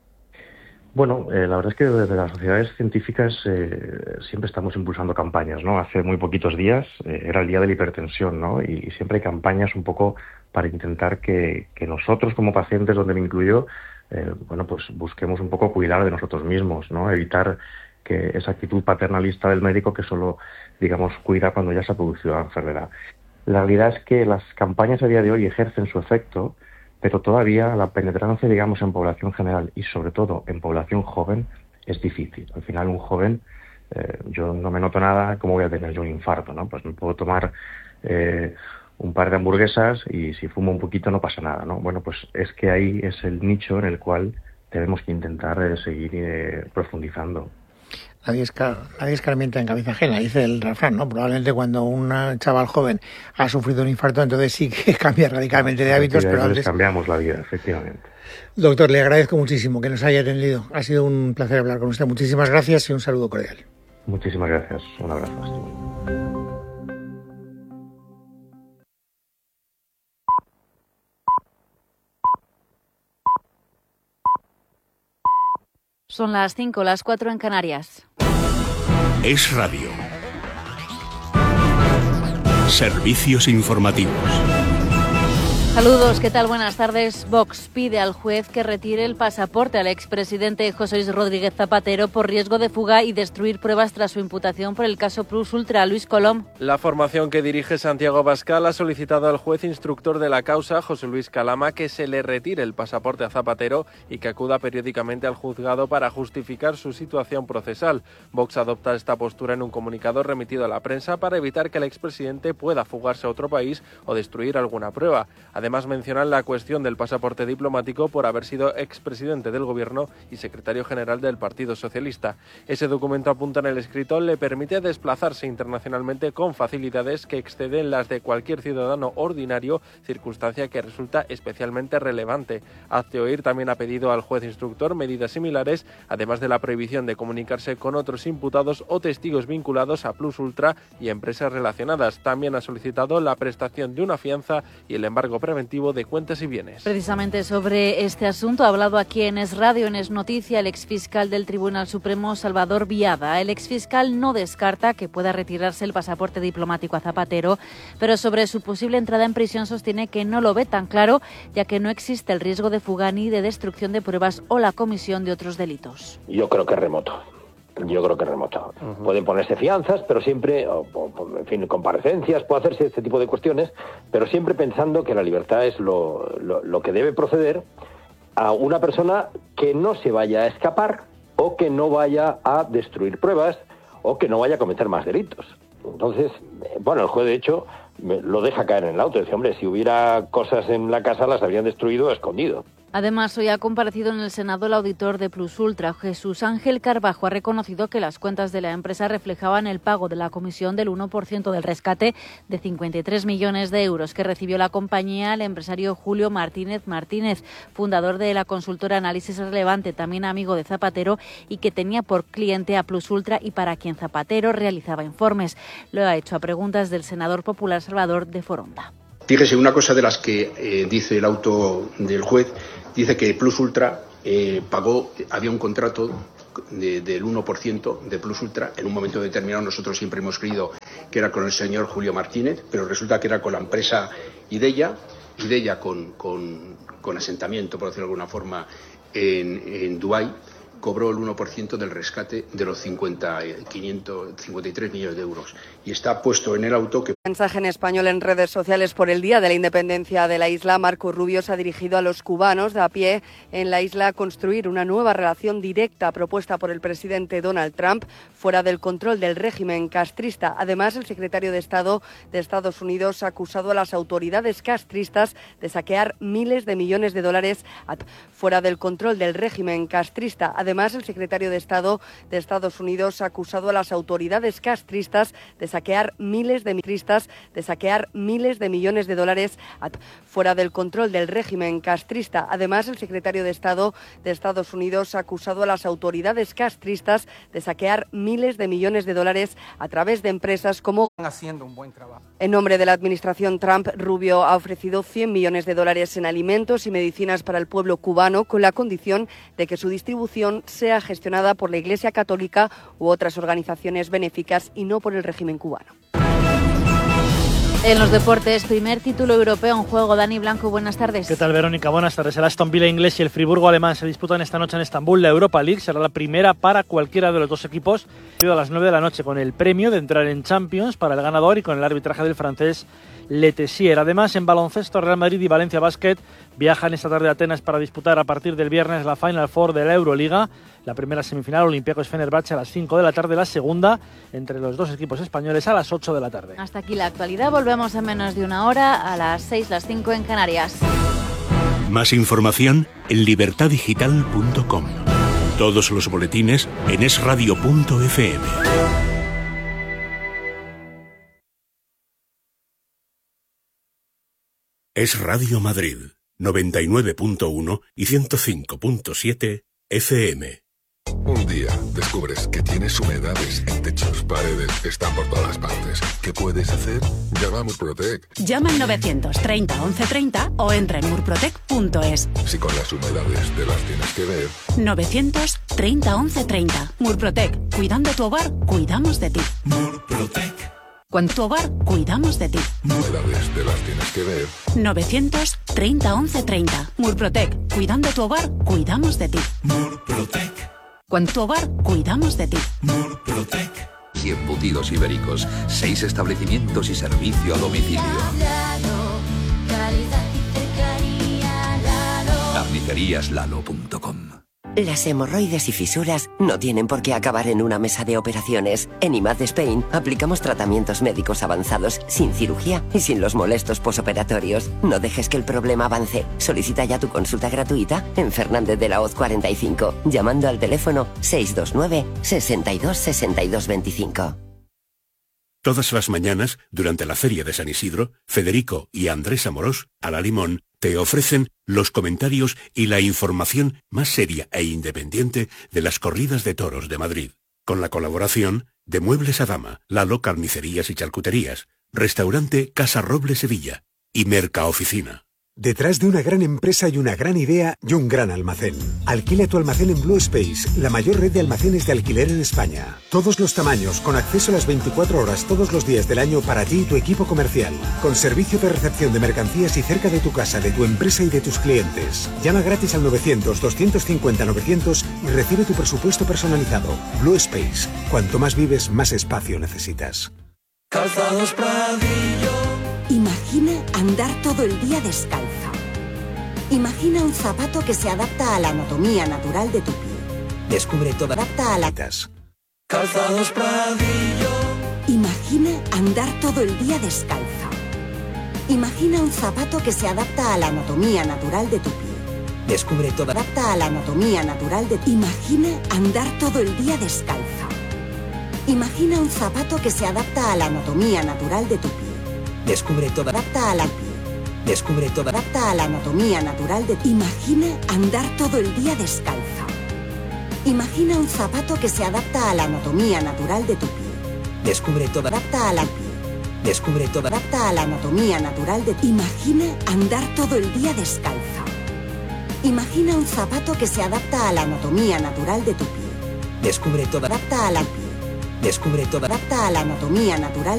Bueno, eh, la verdad es que desde las sociedades científicas eh, siempre estamos impulsando campañas, ¿no? Hace muy poquitos días eh, era el día de la hipertensión, ¿no? Y, y siempre hay campañas un poco para intentar que, que nosotros como pacientes, donde me incluyo, eh, bueno, pues busquemos un poco cuidar de nosotros mismos, ¿no? Evitar que esa actitud paternalista del médico que solo, digamos, cuida cuando ya se ha producido la enfermedad. La realidad es que las campañas a día de hoy ejercen su efecto, pero todavía la penetrancia, digamos, en población general y sobre todo en población joven es difícil. Al final un joven, eh, yo no me noto nada, ¿cómo voy a tener yo un infarto, no? Pues me puedo tomar eh, un par de hamburguesas y si fumo un poquito no pasa nada, ¿no? Bueno, pues es que ahí es el nicho en el cual tenemos que intentar eh, seguir eh, profundizando. Nadie, escar, nadie escarmienta en cabeza ajena, dice el refrán, ¿no? Probablemente cuando un chaval joven ha sufrido un infarto, entonces sí que cambia radicalmente de hábitos, pero antes cambiamos la vida, efectivamente. Doctor, le agradezco muchísimo que nos haya atendido. Ha sido un placer hablar con usted. Muchísimas gracias y un saludo cordial. Muchísimas gracias. Un abrazo. Son las cinco, las cuatro en Canarias. Es Radio. Servicios informativos. Saludos, ¿qué tal? Buenas tardes. Vox pide al juez que retire el pasaporte al expresidente José Luis Rodríguez Zapatero por riesgo de fuga y destruir pruebas tras su imputación por el caso Plus Ultra. Luis Colom. La formación que dirige Santiago Abascal ha solicitado al juez instructor de la causa, José Luis Calama, que se le retire el pasaporte a Zapatero y que acuda periódicamente al juzgado para justificar su situación procesal. Vox adopta esta postura en un comunicado remitido a la prensa para evitar que el expresidente pueda fugarse a otro país o destruir alguna prueba. Además, mencionan la cuestión del pasaporte diplomático por haber sido expresidente del Gobierno y secretario general del Partido Socialista. Ese documento, apunta en el escrito, le permite desplazarse internacionalmente con facilidades que exceden las de cualquier ciudadano ordinario, circunstancia que resulta especialmente relevante. Hazte Oír también ha pedido al juez instructor medidas similares, además de la prohibición de comunicarse con otros imputados o testigos vinculados a Plus Ultra y empresas relacionadas. También ha solicitado la prestación de una fianza y el embargo preventivo de cuentas y bienes. Precisamente sobre este asunto ha hablado aquí en Es Radio, en Es Noticia, el exfiscal del Tribunal Supremo, Salvador Biada. El exfiscal no descarta que pueda retirarse el pasaporte diplomático a Zapatero, pero sobre su posible entrada en prisión sostiene que no lo ve tan claro, ya que no existe el riesgo de fuga ni de destrucción de pruebas o la comisión de otros delitos. Yo creo que es remoto. Yo creo que es remoto. Uh-huh. Pueden ponerse fianzas, pero siempre, o, o, en fin, comparecencias, puede hacerse este tipo de cuestiones, pero siempre pensando que la libertad es lo, lo, lo que debe proceder a una persona que no se vaya a escapar o que no vaya a destruir pruebas o que no vaya a cometer más delitos. Entonces, bueno, el juez de hecho lo deja caer en el auto. Dice, hombre, si hubiera cosas en la casa las habrían destruido o escondido. Además, hoy ha comparecido en el Senado el auditor de Plus Ultra, Jesús Ángel Carbajo. Ha reconocido que las cuentas de la empresa reflejaban el pago de la comisión del uno por ciento del rescate de cincuenta y tres millones de euros que recibió la compañía al empresario Julio Martínez Martínez, fundador de la consultora Análisis Relevante, también amigo de Zapatero, y que tenía por cliente a Plus Ultra y para quien Zapatero realizaba informes. Lo ha hecho a preguntas del senador popular Salvador de Foronda. Fíjese, una cosa de las que eh, dice el auto del juez, dice que Plus Ultra eh, pagó, había un contrato de, del uno por ciento de Plus Ultra, en un momento determinado nosotros siempre hemos creído que era con el señor Julio Martínez, pero resulta que era con la empresa Ideya, Ideya con, con, con asentamiento, por decirlo de alguna forma, en, en Dubái, cobró el uno por ciento del rescate de los cincuenta, quinientos cincuenta y tres millones de euros. Y está puesto en el auto que... Mensaje en español en redes sociales por el Día de la Independencia de la isla. Marco Rubio se ha dirigido a los cubanos de a pie en la isla a construir una nueva relación directa propuesta por el presidente Donald Trump fuera del control del régimen castrista. Además, el secretario de Estado de Estados Unidos ha acusado a las autoridades castristas de saquear miles de millones de dólares fuera del control del régimen castrista. Además, el secretario de Estado de Estados Unidos ha acusado a las autoridades castristas de saquear miles de castristas de saquear miles de millones de dólares fuera del control del régimen castrista. Además, el secretario de Estado de Estados Unidos ha acusado a las autoridades castristas de saquear miles de millones de dólares a través de empresas como... haciendo un buen trabajo. En nombre de la administración Trump, Rubio ha ofrecido cien millones de dólares en alimentos y medicinas para el pueblo cubano con la condición de que su distribución sea gestionada por la Iglesia Católica u otras organizaciones benéficas y no por el régimen cubano. En los deportes, primer título europeo en juego. Dani Blanco, buenas tardes. ¿Qué tal, Verónica? Buenas tardes. El Aston Villa inglés y el Friburgo alemán se disputan esta noche en Estambul. La Europa League será la primera para cualquiera de los dos equipos a las nueve de la noche, con el premio de entrar en Champions para el ganador y con el arbitraje del francés Letessier. Además, en baloncesto, Real Madrid y Valencia Basket viajan esta tarde a Atenas para disputar a partir del viernes la Final Four de la Euroliga. La primera semifinal, Olympiacos Fenerbahce, a las cinco de la tarde. La segunda, entre los dos equipos españoles, a las ocho de la tarde. Hasta aquí la actualidad. Volvemos en menos de una hora, a las seis, las cinco en Canarias. Más información en libertad digital punto com. Todos los boletines en es radio punto efe eme. Es Radio Madrid, noventa y nueve punto uno y ciento cinco punto siete efe eme. Un día descubres que tienes humedades en techos, paredes, están por todas partes. ¿Qué puedes hacer? Llama a Murprotec. Llama al novecientos treinta once treinta o entra en murprotec punto es. Si con las humedades te las tienes que ver. novecientos treinta once treinta. Murprotec. Cuidando tu hogar, cuidamos de ti. Murprotec. Cuando tu hogar, cuidamos de ti. Humedades te las tienes que ver. novecientos treinta once treinta. Murprotec. Cuidando tu hogar, cuidamos de ti. Murprotec. Cuando tu hogar, cuidamos de ti. Murprotec. Y embutidos ibéricos, seis establecimientos y servicio a domicilio. carnicerías lalo punto com. Las hemorroides y fisuras no tienen por qué acabar en una mesa de operaciones. En I M A D Spain aplicamos tratamientos médicos avanzados sin cirugía y sin los molestos posoperatorios. No dejes que el problema avance. Solicita ya tu consulta gratuita en Fernández de la Hoz cuarenta y cinco, llamando al teléfono seis dos nueve, sesenta y dos, sesenta y dos veinticinco. Todas las mañanas, durante la Feria de San Isidro, Federico y Andrés Amorós, a la Limón, te ofrecen los comentarios y la información más seria e independiente de las corridas de toros de Madrid. Con la colaboración de Muebles Adama, Lalo Carnicerías y Charcuterías, Restaurante Casa Roble Sevilla y Mercaoficina. Detrás de una gran empresa y una gran idea y un gran almacén. Alquila tu almacén en Blue Space, la mayor red de almacenes de alquiler en España. Todos los tamaños, con acceso a las veinticuatro horas todos los días del año para ti y tu equipo comercial. Con servicio de recepción de mercancías y cerca de tu casa, de tu empresa y de tus clientes. Llama gratis al novecientos, doscientos cincuenta, novecientos y recibe tu presupuesto personalizado. Blue Space. Cuanto más vives, más espacio necesitas. Calzados Pradillo. Imagina andar todo el día descalzo. Imagina un zapato que se adapta a la anatomía natural de tu pie. Descubre todo. Adapta a la... Calzados Pradillo. Imagina andar todo el día descalzo. Imagina un zapato que se adapta a la anatomía natural de tu pie. Descubre todo. Adapta a la anatomía natural de... Imagina andar todo el día descalzo. Imagina un zapato que se adapta a la anatomía natural de tu pie. Descubre todo. Adapta a la pie. Descubre todo. Adapta a la anatomía natural de... Imagina andar todo el día descalzo. Imagina un zapato que se adapta a la anatomía natural de tu pie. Descubre todo. Adapta a la pie. Descubre todo. Adapta a la anatomía natural de... Imagina andar todo el día descalzo. Imagina un zapato que se adapta a la anatomía natural de tu pie. Descubre todo. Adapta a la pie. Descubre todo. Adapta a la anatomía natural.